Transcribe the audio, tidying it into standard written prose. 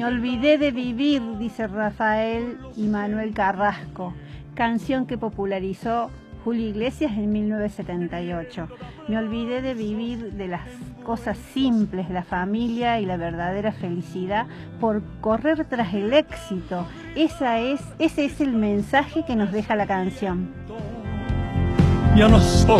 Me olvidé de vivir, dice Rafael y Manuel Carrasco, canción que popularizó Julio Iglesias en 1978. Me olvidé de vivir, de las cosas simples, la familia y la verdadera felicidad por correr tras el éxito. Ese es el mensaje que nos deja la canción. Ya no soy